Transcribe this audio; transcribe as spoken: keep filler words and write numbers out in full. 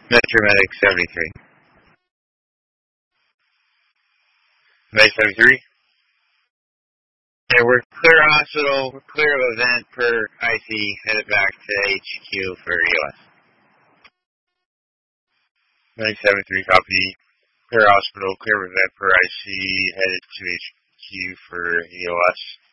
Metro Medic seventy-three. Medic seventy-three? Yeah, we're clear hospital, we're clear of event per I C, headed back to H Q for E O S. Medic seventy-three, copy. Clear hospital, clear of event per I C, headed to H Q for E O S.